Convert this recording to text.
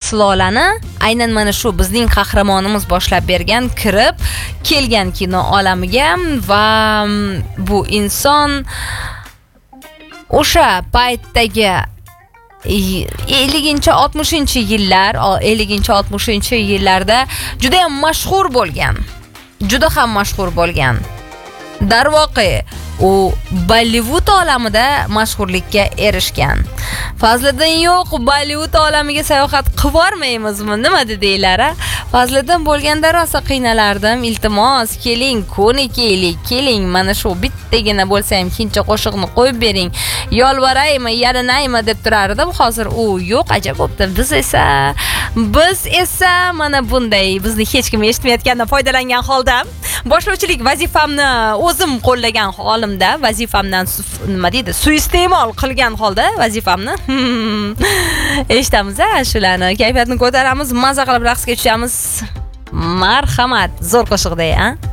sulolani aynan mana shu bizning qahramonimiz boshlab bergan, kirib kelgan kino olamiga va bu inson o'sha paytdagi 50-60 yillarda juda ham mashhur bo'lgan. Juda ham mashhur bo'lgan. Darvoqe, u Bollivud olamida mashhurlikka erishgan. Fazliddin yo'q, Bollivud olamiga sayohat qilib bormaymizmi? Nima dedinglar? Fazliddin bo'lganda rosa qiynalardim. Iltimos, keling, ko'nikaylik, keling, mana shu bittagina bo'lsa ham kincha qo'shiqni qo'yib bering. Yolvaraymi, yalinaymi deb turardim. Hozir u yo'q, ajab bo'pti. Biz esa mana bunday bizni hech kim eshitmayotgandan foydalangan holda boshlovchilik vazifamni o'zim qo'llagan holimda, vazifamdan nima deydi, suiiste'mol qilgan holda vazifamni eshitamiz shularni, kayfiyatni ko'taramiz, maza qilib raqsga tushamiz. Marhamat, zo'r qo'shiqda,